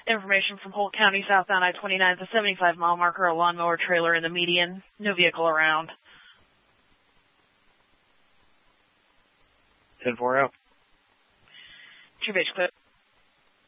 Information from Holt County, southbound I-29 at the 75-mile marker, a lawnmower trailer in the median. No vehicle around. 10-4 out. True base clear.